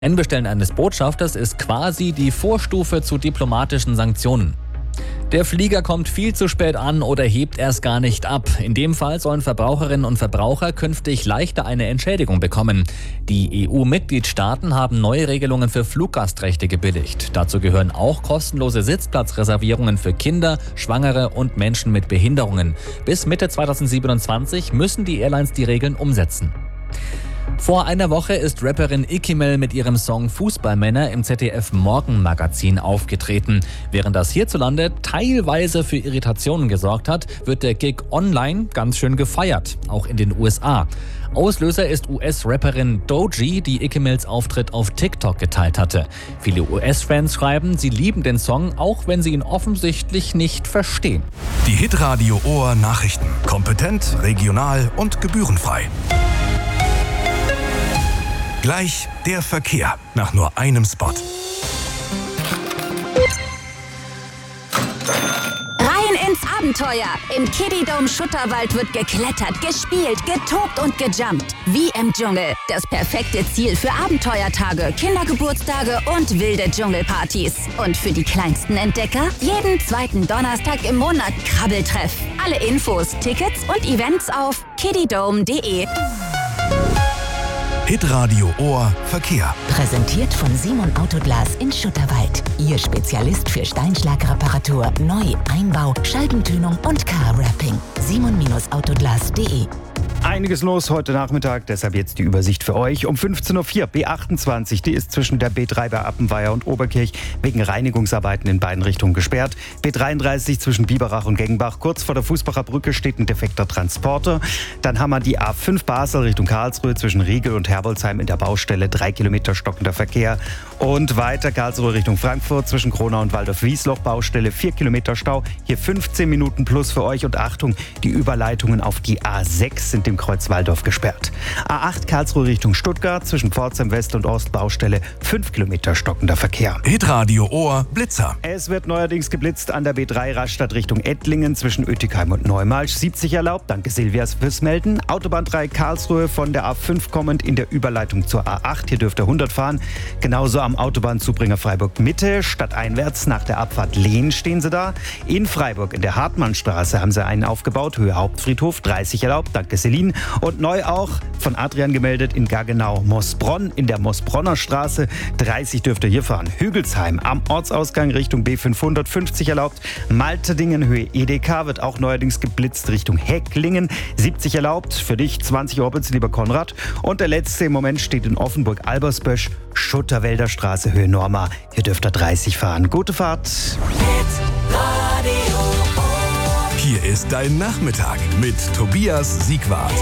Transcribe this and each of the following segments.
Einbestellen eines Botschafters ist quasi die Vorstufe zu diplomatischen Sanktionen. Der Flieger kommt viel zu spät an oder hebt erst gar nicht ab. In dem Fall sollen Verbraucherinnen und Verbraucher künftig leichter eine Entschädigung bekommen. Die EU-Mitgliedstaaten haben neue Regelungen für Fluggastrechte gebilligt. Dazu gehören auch kostenlose Sitzplatzreservierungen für Kinder, Schwangere und Menschen mit Behinderungen. Bis Mitte 2027 müssen die Airlines die Regeln umsetzen. Vor einer Woche ist Rapperin Ikimel mit ihrem Song Fußballmänner im ZDF-Morgenmagazin aufgetreten. Während das hierzulande teilweise für Irritationen gesorgt hat, wird der Gig online ganz schön gefeiert, auch in den USA. Auslöser ist US-Rapperin Doechii, die Ikimels Auftritt auf TikTok geteilt hatte. Viele US-Fans schreiben, sie lieben den Song, auch wenn sie ihn offensichtlich nicht verstehen. Die Hitradio Ohr Nachrichten. Kompetent, regional und gebührenfrei. Gleich der Verkehr nach nur einem Spot. Rein ins Abenteuer! Im Kiddie-Dome Schutterwald wird geklettert, gespielt, getobt und gejumpt. Wie im Dschungel. Das perfekte Ziel für Abenteuertage, Kindergeburtstage und wilde Dschungelpartys. Und für die kleinsten Entdecker? Jeden zweiten Donnerstag im Monat Krabbeltreff. Alle Infos, Tickets und Events auf kiddiedome.de. Hitradio Ohr Verkehr. Präsentiert von Simon Autoglas in Schutterwald. Ihr Spezialist für Steinschlagreparatur, Neu-, Einbau, Scheibentönung und Car-Wrapping. simon-autoglas.de. Einiges los heute Nachmittag, deshalb jetzt die Übersicht für euch. Um 15.04 Uhr B28, die ist zwischen der B3 bei Appenweier und Oberkirch wegen Reinigungsarbeiten in beiden Richtungen gesperrt. B33 zwischen Biberach und Gengenbach, kurz vor der Fußbacher Brücke steht ein defekter Transporter. Dann haben wir die A5 Basel Richtung Karlsruhe zwischen Riegel und Herbolzheim in der Baustelle, 3 Kilometer stockender Verkehr. Und weiter Karlsruhe Richtung Frankfurt zwischen Kronau und Waldorf-Wiesloch, Baustelle, 4 Kilometer Stau. Hier 15 Minuten plus für euch und Achtung, die Überleitungen auf die A6 sind im Kreuz Waldorf gesperrt. A8 Karlsruhe Richtung Stuttgart zwischen Pforzheim West und Ost, Baustelle, 5 Kilometer stockender Verkehr. Hitradio Ohr Blitzer. Es wird neuerdings geblitzt an der B3 Rastatt Richtung Ettlingen zwischen Oetikheim und Neumalsch. 70 erlaubt, danke Silvias fürs Melden. Autobahn 3 Karlsruhe von der A5 kommend in der Überleitung zur A8. Hier dürft ihr 100 fahren. Genauso am Autobahnzubringer Freiburg Mitte. Stadteinwärts nach der Abfahrt Lehn stehen sie da. In Freiburg in der Hartmannstraße haben sie einen aufgebaut. Höhe Hauptfriedhof, 30 erlaubt, danke Celine. Und neu auch von Adrian gemeldet in Gaggenau Moosbronn in der Moosbronner Straße. 30 dürft ihr hier fahren. Hügelsheim am Ortsausgang Richtung B500, 50 erlaubt. Malterdingen Höhe EDK wird auch neuerdings geblitzt Richtung Hecklingen. 70 erlaubt. Für dich 20 Orbits, lieber Konrad. Und der letzte im Moment steht in Offenburg-Albersbösch, Schutterwälder Straße Höhe Norma. Hier dürft ihr 30 fahren. Gute Fahrt. Hier ist dein Nachmittag mit Tobias Siegwart.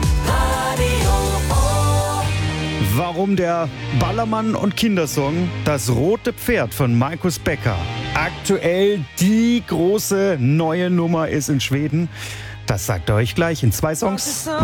Warum der Ballermann- und Kindersong Das rote Pferd von Markus Becker aktuell die große neue Nummer ist in Schweden, das sagt er euch gleich in 2 Songs.